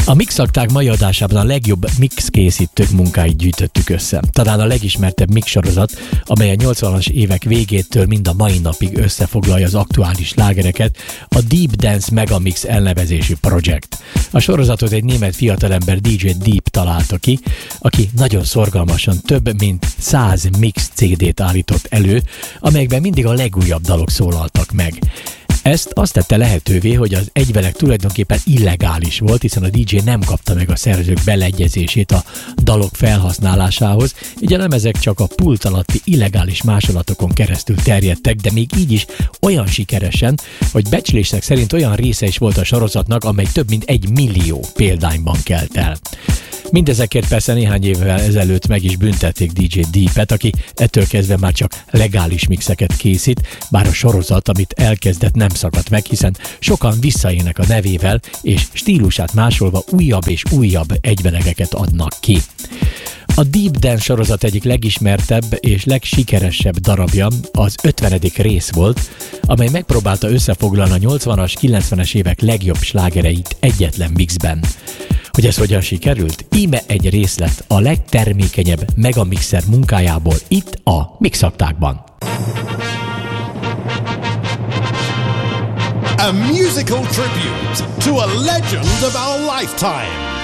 A Mixakták mai adásában a legjobb mix készítők munkáit gyűjtöttük össze. Talán a legismertebb mix sorozat, amely a 80-as évek végétől mind a mai napig összefoglalja az aktuális slágereket, a Deep Dance Megamix elnevezésű projekt. A sorozatot egy német fiatalember DJ Deep találta ki, aki nagyon szorgalmasan több mint 100 mix CD-t állított elő, amelyekben mindig a legújabb dalok szólaltak meg. Ezt azt tette lehetővé, hogy az egyvelek tulajdonképpen illegális volt, hiszen a DJ nem kapta meg a szerzők beleegyezését a dalok felhasználásához, így a lemezek csak a pult alatti illegális másolatokon keresztül terjedtek, de még így is olyan sikeresen, hogy becslések szerint olyan része is volt a sorozatnak, amely több mint 1 millió példányban kelt el. Mindezekért persze néhány évvel ezelőtt meg is büntették DJ Deepet, aki ettől kezdve már csak legális mixeket készít, bár a sorozat, amit elkezdett, nem szakadt meg, hiszen sokan visszaélnek a nevével, és stílusát másolva újabb és újabb egyvelegeket adnak ki. A Deep Dance sorozat egyik legismertebb és legsikeresebb darabja az 50. rész volt, amely megpróbálta összefoglalni a 80-as, 90-es évek legjobb slágereit egyetlen mixben. Hogy ez hogyan sikerült? Íme egy részlet a legtermékenyebb megamixer munkájából itt a Mixaktákban. A musical tribute to a legend of our lifetime.